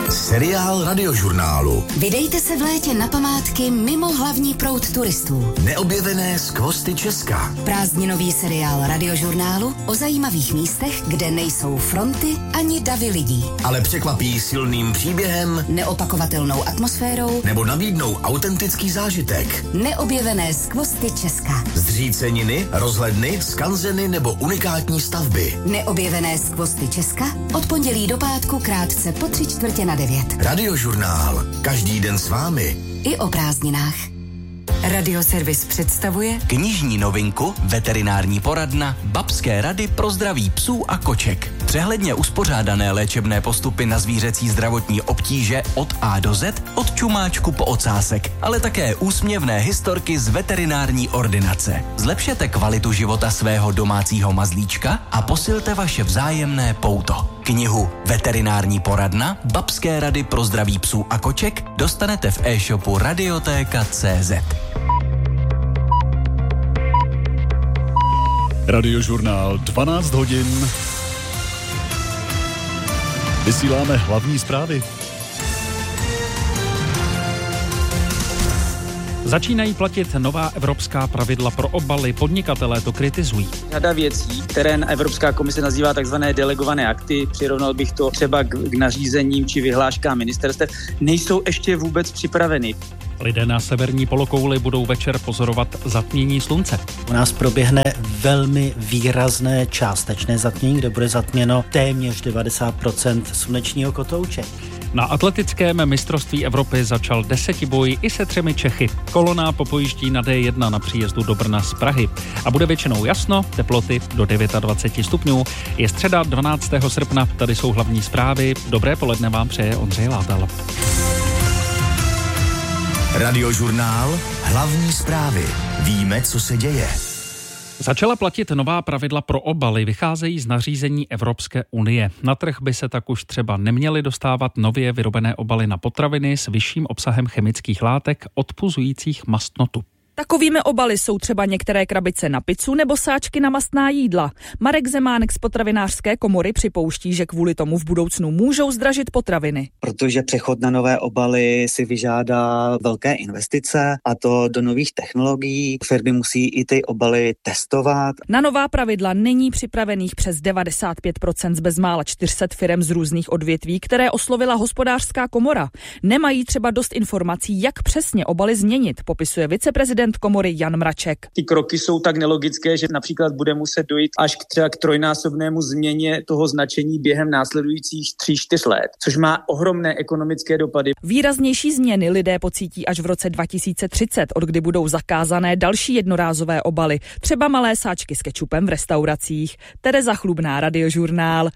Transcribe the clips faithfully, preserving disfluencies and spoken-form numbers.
Seriál Radiožurnálu. Vydejte se v létě na památky mimo hlavní proud turistů. Neobjevené skvosty Česka. Prázdninový seriál Radiožurnálu o zajímavých místech, kde nejsou fronty ani davy lidí. Ale překvapí silným příběhem, neopakovatelnou atmosférou nebo nabídnou autentický zážitek. Neobjevené skvosty Česka. Zříceniny, rozhledny, skanzeny nebo unikátní stavby. Neobjevené skvosty Česka od pondělí do pátku krátce po tři čtvrtě na devět. Radiožurnál. Každý den s vámi. I o prázdninách. Radioservis představuje knižní novinku Veterinární poradna Babské rady pro zdraví psů a koček. Přehledně uspořádané léčebné postupy na zvířecí zdravotní obtíže od A do Z, od čumáčku po ocásek, ale také úsměvné historky z veterinární ordinace. Zlepšete kvalitu života svého domácího mazlíčka a posilte vaše vzájemné pouto. Knihu Veterinární poradna Babské rady pro zdraví psů a koček dostanete v e-shopu radiotéka tečka cé zet. Radiožurnál dvanáct hodin. Vysíláme hlavní zprávy. Začínají platit nová evropská pravidla pro obaly, podnikatelé to kritizují. Řada věcí, které Evropská komise nazývá takzvané delegované akty, přirovnal bych to třeba k, k nařízením či vyhláškám ministerstev, nejsou ještě vůbec připraveny. Lidé na severní polokouli budou večer pozorovat zatmění slunce. U nás proběhne velmi výrazné částečné zatmění, kde bude zatměno téměř devadesát procent slunečního kotouče. Na atletickém mistrovství Evropy začal desetiboj i se třemi Čechy. Kolona popojíždí na dé jedna na příjezdu do Brna z Prahy. A bude většinou jasno, teploty do dvacet devět stupňů. Je středa dvanáctého srpna, tady jsou hlavní zprávy. Dobré poledne vám přeje Ondřej Látal. Radiožurnál. Hlavní zprávy. Víme, co se děje. Začala platit nová pravidla pro obaly, vycházejí z nařízení Evropské unie. Na trh by se tak už třeba neměly dostávat nově vyrobené obaly na potraviny s vyšším obsahem chemických látek odpuzujících mastnotu. Takovými obaly jsou třeba některé krabice na pizzu nebo sáčky na mastná jídla. Marek Zemánek z potravinářské komory připouští, že kvůli tomu v budoucnu můžou zdražit potraviny. Protože přechod na nové obaly si vyžádá velké investice a to do nových technologií. Firmy musí i ty obaly testovat. Na nová pravidla není připravených přes devadesát pět procent z bezmála čtyři sta firem z různých odvětví, které oslovila hospodářská komora. Nemají třeba dost informací, jak přesně obaly změnit, popisuje viceprezident komory Jan Mraček. Ty kroky jsou tak nelogické, že například bude muset dojít až k třeba k trojnásobnému změně toho značení během následujících tří čtyř let, což má ohromné ekonomické dopady. Výraznější změny lidé pocítí až v roce dva tisíce třicet, od kdy budou zakázané další jednorázové obaly, třeba malé sáčky s kečupem v restauracích. Tereza Chlubná, Radiožurnál.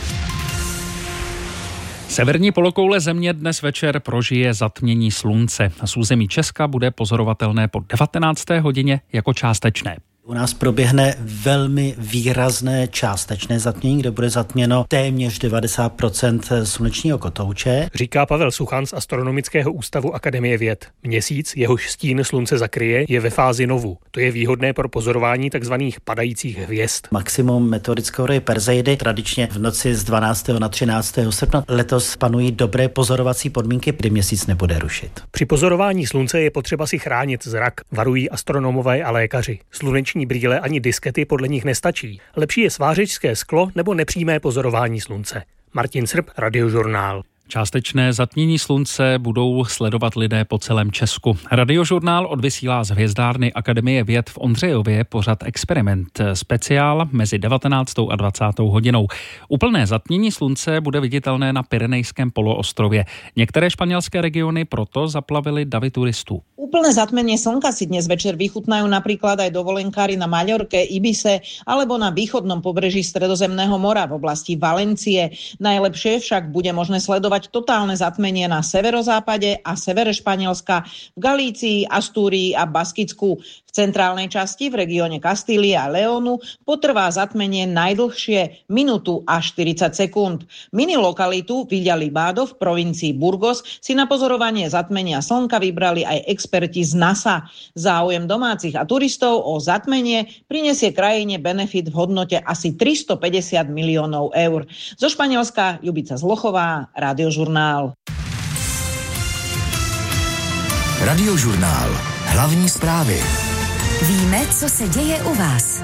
Severní polokoule země dnes večer prožije zatmění slunce. Z území Česka bude pozorovatelné po devatenácté hodině jako částečné. U nás proběhne velmi výrazné částečné zatmění, kde bude zatměno téměř devadesát procent slunečního kotouče. Říká Pavel Suchan z Astronomického ústavu Akademie věd. Měsíc, jehož stín slunce zakryje, je ve fázi novu. To je výhodné pro pozorování tzv. Padajících hvězd. Maximum meteorické hory Perseidy tradičně v noci z dvanáctého na třináctého srpna. Letos panují dobré pozorovací podmínky, kdy měsíc nebude rušit. Při pozorování slunce je potřeba si chránit zrak, varují astronomové a lékaři. Sluneční brýle ani diskety podle nich nestačí. Lepší je svářečské sklo nebo nepřímé pozorování slunce. Martin Srb, Radiožurnál. Částečné zatmění slunce budou sledovat lidé po celém Česku. Radiožurnál odvysílá z hvězdárny Akademie věd v Ondřejově pořad Experiment speciál mezi devatenáctou a dvacátou hodinou. Úplné zatmění slunce bude viditelné na Pyrenejském poloostrově. Některé španělské regiony proto zaplavily davy turistů. Úplné zatmenie slnka si dnes večer vychutnajú napríklad aj dovolenkári na Maľorke, Ibise alebo na východnom pobreží Stredozemného mora v oblasti Valencie. Najlepšie však bude možné sledovať totálne zatmenie na severozápade a severe Španielska, v Galícii, Astúrii a Baskicku. V centrálnej časti v regióne Kastílie a Leónu potrvá zatmenie najdlhšie minútu a štyridsať sekúnd. Mini lokalitu Villa Libado v provincii Burgos si na pozorovanie zatmenia slnka vybrali aj experti z NASA. Záujem domácich a turistov o zatmenie prinesie krajine benefit v hodnote asi tristopäťdesiat miliónov eur. Zo Španielska Ľubica Zlochová, Radiožurnál. Radiožurnál. Hlavní zprávy. Víme, co se děje u vás.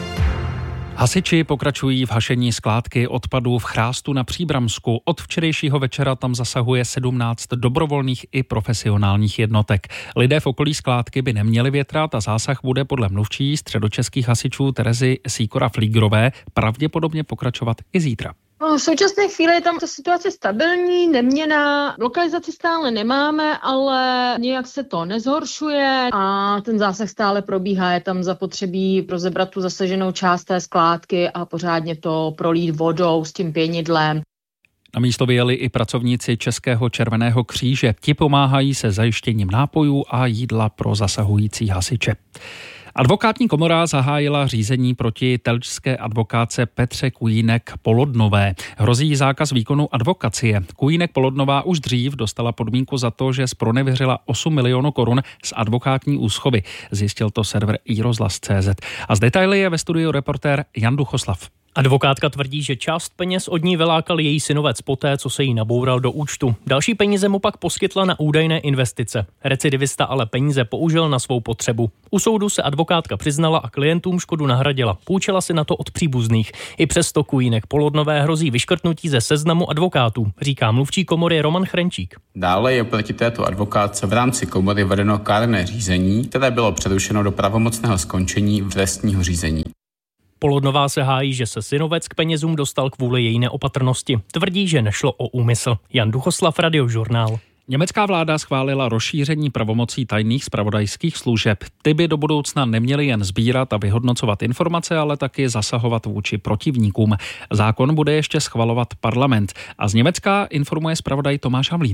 Hasiči pokračují v hašení skládky odpadů v Chrástu na Příbramsku. Od včerejšího večera tam zasahuje sedmnáct dobrovolných i profesionálních jednotek. Lidé v okolí skládky by neměli větrat a zásah bude podle mluvčí středočeských hasičů Terezy Sýkora-Flígrové pravděpodobně pokračovat i zítra. No, v současné chvíli je tam ta situace stabilní, neměnná, lokalizaci stále nemáme, ale nějak se to nezhoršuje a ten zásah stále probíhá. Je tam zapotřebí rozebrat tu zasaženou část té skládky a pořádně to prolít vodou s tím pěnidlem. Na místo vyjeli i pracovníci Českého červeného kříže. Ti pomáhají se zajištěním nápojů a jídla pro zasahující hasiče. Advokátní komora zahájila řízení proti telčské advokátce Petře Kujínek-Polodnové. Hrozí jí zákaz výkonu advokacie. Kujínek-Polodnová už dřív dostala podmínku za to, že zpronevěřila osm milionů korun z advokátní úschovy. Zjistil to server i rozhlas tečka cé zet. A z detaily je ve studiu reportér Jan Duchoslav. Advokátka tvrdí, že část peněz od ní vylákal její synovec poté, co se jí naboural do účtu. Další peníze mu pak poskytla na údajné investice. Recidivista ale peníze použil na svou potřebu. U soudu se advokátka přiznala a klientům škodu nahradila. Půjčila si na to od příbuzných. I přesto Kujínek-Polodnové hrozí vyškrtnutí ze seznamu advokátů, říká mluvčí komory Roman Chrenčík. Dále je proti této advokátce v rámci komory vedeno kárné řízení, které bylo přerušeno do pravomocného skončení trestního řízení. Polodnová se hájí, že se synovec k penězům dostal kvůli její neopatrnosti. Tvrdí, že nešlo o úmysl. Jan Duchoslav, Radiožurnál. Německá vláda schválila rozšíření pravomocí tajných zpravodajských služeb. Ty by do budoucna neměly jen sbírat a vyhodnocovat informace, ale taky zasahovat vůči protivníkům. Zákon bude ještě schvalovat parlament. A z Německa informuje zpravodaj Tomáš Havlín.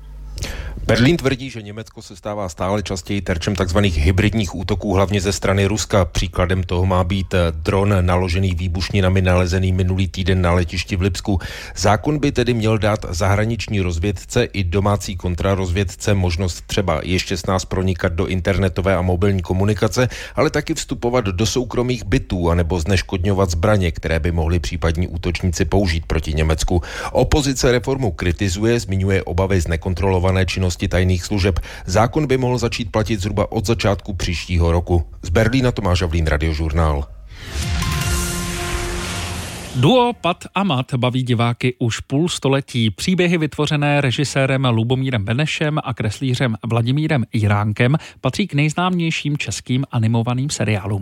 Berlín tvrdí, že Německo se stává stále častěji terčem takzvaných hybridních útoků, hlavně ze strany Ruska. Příkladem toho má být dron naložený výbušninami nalezený minulý týden na letišti v Lipsku. Zákon by tedy měl dát zahraniční rozvědce i domácí kontrarozvědce možnost třeba ještě s nás pronikat do internetové a mobilní komunikace, ale taky vstupovat do soukromých bytů anebo zneškodňovat zbraně, které by mohli případní útočníci použít proti Německu. Opozice reformu kritizuje, zmiňuje obavy z nekontrolované činnosti tajných služeb. Zákon by mohl začít platit zhruba od začátku příštího roku. Z Berlína Tomáš Havlín, Radiožurnál. Duo Pat a Mat baví diváky už půl století. Příběhy vytvořené režisérem Lubomírem Benešem a kreslířem Vladimírem Jiránkem patří k nejznámějším českým animovaným seriálům.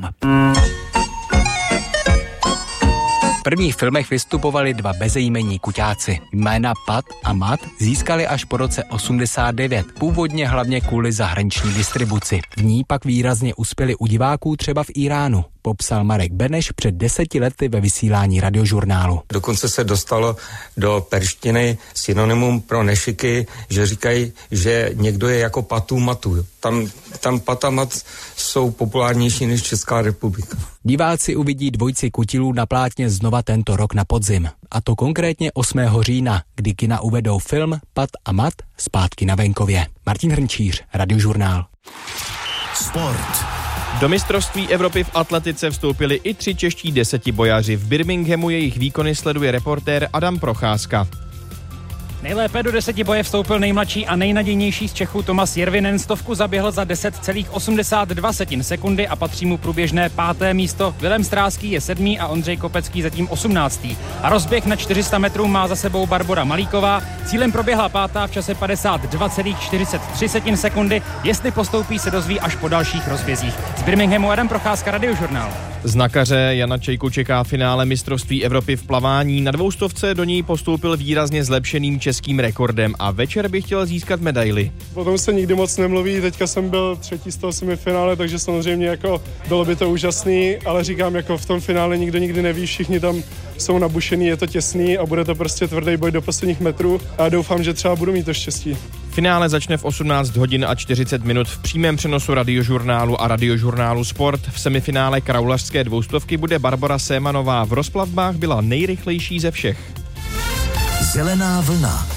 V prvních filmech vystupovali dva bezejmenní kuťáci. Jména Pat a Mat získali až po roce osmdesát devět, původně hlavně kvůli zahraniční distribuci. V ní pak výrazně uspěli u diváků třeba v Iránu, popsal Marek Beneš před deseti lety ve vysílání Radiožurnálu. Dokonce se dostalo do perštiny synonymum pro nešiky, že říkají, že někdo je jako Patu Matu. Tam, tam Pat a Mat jsou populárnější než Česká republika. Diváci uvidí dvojici kutilů na plátně znova tento rok na podzim. A to konkrétně osmého října, kdy kina uvedou film Pat a Mat zpátky na venkově. Martin Hrnčíř, Radiožurnál. Sport. Do mistrovství Evropy v atletice vstoupili i tři čeští desetibojaři. V Birminghamu jejich výkony sleduje reportér Adam Procházka. Nejlépe do deseti boje vstoupil nejmladší a nejnadějnější z Čechů Tomas Jervinen. Stovku zaběhl za deset celá osmdesát dva sekundy a patří mu průběžné páté místo. Vilém Stráský je sedmý a Ondřej Kopecký zatím osmnáctý. A rozběh na čtyři sta metrů má za sebou Barbora Malíková. Cílem proběhla pátá v čase padesát dva celá čtyřicet tři sekundy. Jestli postoupí, se dozví až po dalších rozbězích. Z Birminghamu Adam Procházka, Radiožurnál. Znakaře Jana Čejku čeká finále mistrovství Evropy v plavání. Na dvoustovce do ní postoupil výrazně zlepšeným českým rekordem a večer by chtěl získat medaili. Potom se nikdy moc nemluví, teďka jsem byl třetí z toho semifinále, takže samozřejmě jako bylo by to úžasný, ale říkám, jako v tom finále nikdo nikdy neví, všichni tam jsou nabušený, je to těsný a bude to prostě tvrdý boj do posledních metrů a doufám, že třeba budu mít to štěstí. Finále začne v osmnáct hodin a čtyřicet minut v přímém přenosu Radiožurnálu a Radiožurnálu Sport. V semifinále kraulařské dvoustovky bude Barbora Sémanová. V rozplavbách byla nejrychlejší ze všech. Zelená vlna.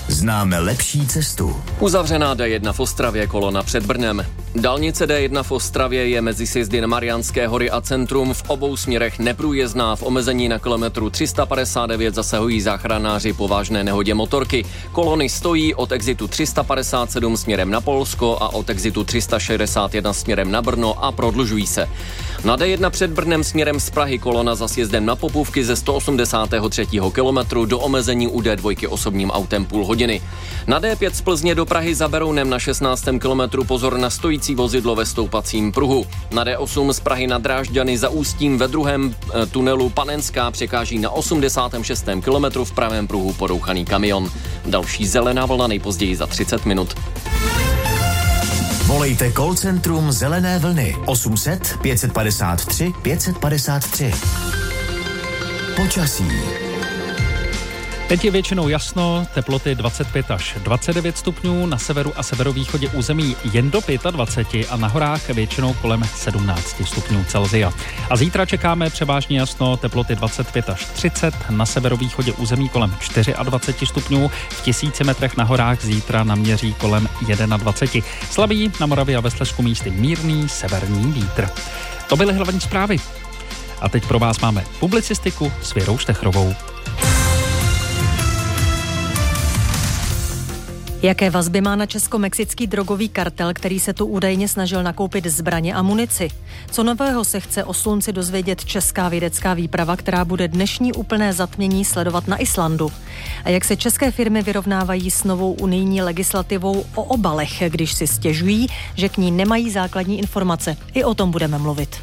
Známe lepší cestu. Uzavřená D jedna v Ostravě, kolona před Brnem. Dálnice D jedna v Ostravě je mezi sjezdy na Mariánské hory a centrum v obou směrech neprůjezdná. V omezení na kilometru tři sta padesát devět zasahují záchranáři po vážné nehodě motorky. Kolony stojí od exitu tři sta padesát sedm směrem na Polsko a od exitu tři sta šedesát jedna směrem na Brno a prodlužují se. Na D jedna před Brnem směrem z Prahy kolona za sjezdem na Popůvky ze sto osmdesátého třetího kilometru do omezení u D dva osobním autem půl hodiny. Na D pět z Plzně do Prahy za Berounem na šestnáctém kilometru pozor na stojící vozidlo ve stoupacím pruhu. Na D osm z Prahy na Drážďany za Ústím ve druhém e, tunelu Panenská překáží na osmdesátém šestém kilometru v pravém pruhu porouchaný kamion. Další zelená vlna nejpozději za třicet minut. Volejte call centrum Zelené vlny osm set pět padesát tři pět padesát tři. Počasí. Teď je většinou jasno, teploty dvacet pět až dvacet devět stupňů, na severu a severovýchodě území jen do dvacet pět a na horách většinou kolem sedmnáct stupňů Celsia. A zítra čekáme převážně jasno, teploty dvacet pět až třicet, na severovýchodě území kolem dvacet čtyři stupňů, v tisíci metrech na horách zítra naměří kolem dvacet jedna. Slabý na Moravě a ve Slezsku místy mírný severní vítr. To byly hlavní zprávy. A teď pro vás máme publicistiku s Věrou Štechrovou. Jaké vazby má na česko-mexický drogový kartel, který se tu údajně snažil nakoupit zbraně a munici? Co nového se chce o slunci dozvědět česká vědecká výprava, která bude dnešní úplné zatmění sledovat na Islandu? A jak se české firmy vyrovnávají s novou unijní legislativou o obalech, když si stěžují, že k ní nemají základní informace? I o tom budeme mluvit.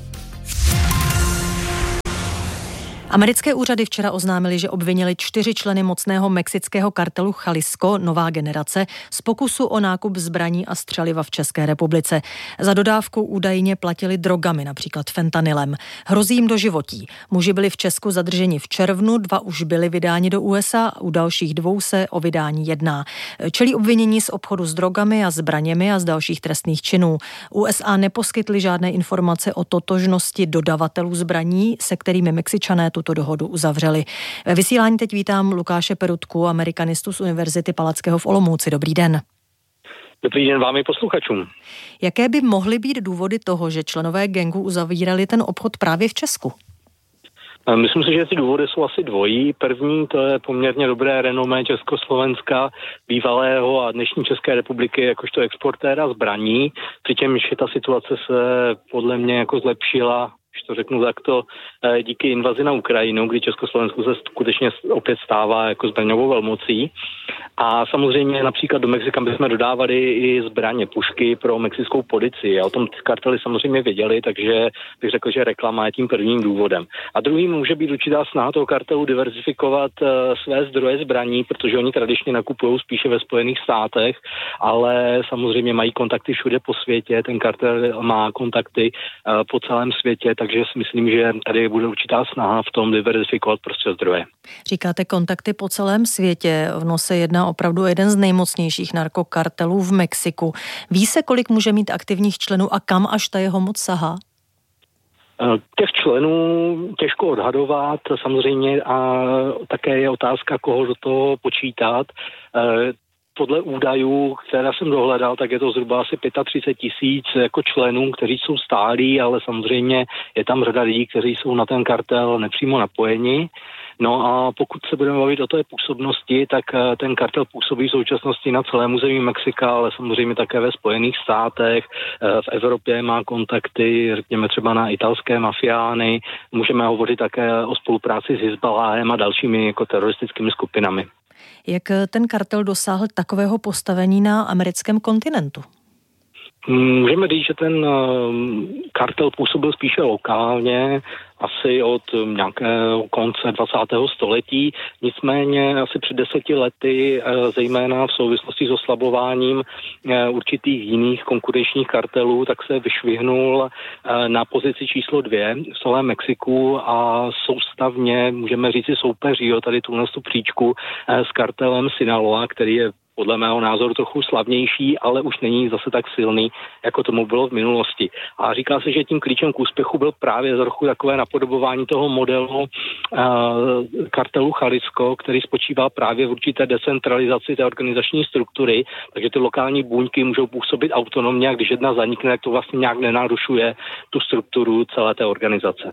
Americké úřady včera oznámily, že obvinili čtyři členy mocného mexického kartelu Jalisco, nová generace, z pokusu o nákup zbraní a střeliva v České republice. Za dodávku údajně platili drogami, například fentanylem. Hrozí jim doživotí. Muži byli v Česku zadrženi v červnu, dva už byli vydáni do U S A, u dalších dvou se o vydání jedná. Čelí obvinění z obchodu s drogami a zbraněmi a z dalších trestných činů. U S A neposkytli žádné informace o totožnosti dodavatelů zbraní, se kterými Mexičané tuto dohodu uzavřeli. Ve vysílání teď vítám Lukáše Perutku, amerikanistu z Univerzity Palackého v Olomouci. Dobrý den. Dobrý den vám i posluchačům. Jaké by mohly být důvody toho, že členové gangu uzavírali ten obchod právě v Česku? Myslím si, že ty důvody jsou asi dvojí. První, to je poměrně dobré renomé Československa, bývalého a dnešní České republiky jakožto exportéra zbraní, přičemž ta situace se podle mě jako zlepšila, když to řeknu takto, díky invazi na Ukrajinu, kdy Československo se skutečně opět stává jako zbraňovou velmocí. A samozřejmě například do Mexika bychom dodávali i zbraně, pušky pro mexickou policii. A o tom kartely samozřejmě věděli, takže bych řekl, že reklama je tím prvním důvodem. A druhým může být určitá snaha toho kartelu diverzifikovat uh, své zdroje zbraní, protože oni tradičně nakupují spíše ve Spojených státech, ale samozřejmě mají kontakty všude po světě. Ten kartel má kontakty uh, po celém světě, takže si myslím, že tady bude určitá snaha v tom diverzifikovat prostě zdroje. Říkáte kontakty po celém světě. Ono se jedná opravdu o jeden z nejmocnějších narkokartelů v Mexiku. Ví se, kolik může mít aktivních členů a kam až ta jeho moc sahá? Těch členů těžko odhadovat samozřejmě a také je otázka, koho do toho počítat. Podle údajů, které jsem dohledal, tak je to zhruba asi třicet pět tisíc jako členů, kteří jsou stálí, ale samozřejmě je tam řada lidí, kteří jsou na ten kartel nepřímo napojeni. No a pokud se budeme bavit o té působnosti, tak ten kartel působí v současnosti na celém území Mexika, ale samozřejmě také ve Spojených státech. V Evropě má kontakty, řekněme třeba na italské mafiány. Můžeme hovořit také o spolupráci s Hizbaláhem a dalšími jako teroristickými skupinami. Jak ten kartel dosáhl takového postavení na americkém kontinentu? Můžeme říct, že ten kartel působil spíše lokálně, asi od nějakého konce dvacátého století. Nicméně asi před deseti lety, zejména v souvislosti s oslabováním určitých jiných konkurenčních kartelů, tak se vyšvihnul na pozici číslo dvě v celém Mexiku a soustavně, můžeme říct, soupeří, jo, tady tuhle příčku s kartelem Sinaloa, který je podle mého názoru trochu slavnější, ale už není zase tak silný, jako tomu bylo v minulosti. A říká se, že tím klíčem k úspěchu byl právě trochu takové napodobování toho modelu uh, kartelu Jalisco, který spočívá právě v určité decentralizaci té organizační struktury, takže ty lokální buňky můžou působit autonomně a když jedna zanikne, tak to vlastně nějak nenarušuje tu strukturu celé té organizace.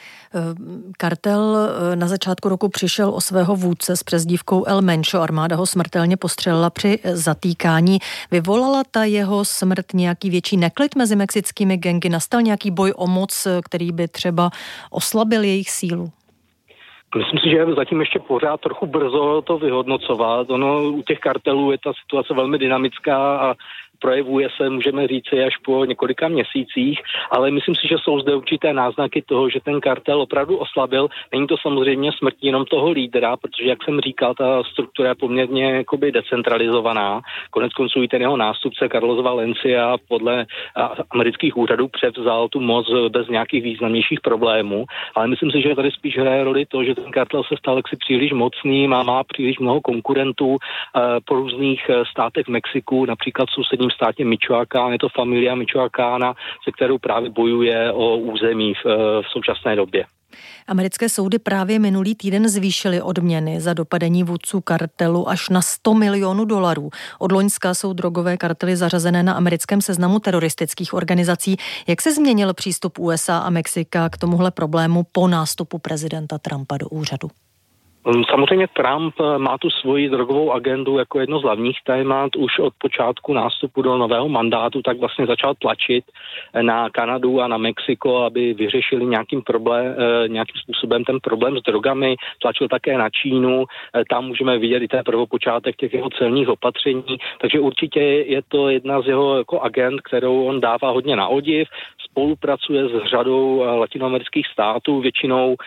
Kartel na začátku roku přišel o svého vůdce s přezdívkou El Mencho. Armáda ho smrtelně postřelila při zatýkání. Vyvolala ta jeho smrt nějaký větší neklid mezi mexickými gangy? Nastal nějaký boj o moc, který by třeba oslabil jejich sílu? Myslím si, že je zatím ještě pořád trochu brzo to vyhodnocovat. Ono u těch kartelů je ta situace velmi dynamická a projevuje se, můžeme říci, až po několika měsících, ale myslím si, že jsou zde určité náznaky toho, že ten kartel opravdu oslabil. Není to samozřejmě smrtí jenom toho lídra, protože, jak jsem říkal, ta struktura je poměrně jakoby decentralizovaná. Konec konců i ten jeho nástupce Carlos Valencia podle amerických úřadů převzal tu moc bez nějakých významnějších problémů, ale myslím si, že tady spíš hraje roli to, že ten kartel se stal jaksi příliš mocným a má příliš mnoho konkurentů po různých státech v Mexiku, například v sousedním státě Michoacán, je to familia Michoacána, se kterou právě bojuje o území v, v současné době. Americké soudy právě minulý týden zvýšily odměny za dopadení vůdců kartelu až na sto milionů dolarů. Od loňska jsou drogové kartely zařazené na americkém seznamu teroristických organizací. Jak se změnil přístup U S A a Mexika k tomuhle problému po nástupu prezidenta Trumpa do úřadu? Samozřejmě Trump má tu svoji drogovou agendu jako jedno z hlavních témat. Už od počátku nástupu do nového mandátu tak vlastně začal tlačit na Kanadu a na Mexiko, aby vyřešili nějakým, problém, nějakým způsobem ten problém s drogami. Tlačil také na Čínu, tam můžeme vidět i ten prvopočátek těch jeho celních opatření, takže určitě je to jedna z jeho jako agend, kterou on dává hodně na odiv. Spolupracuje s řadou latinoamerických států, většinou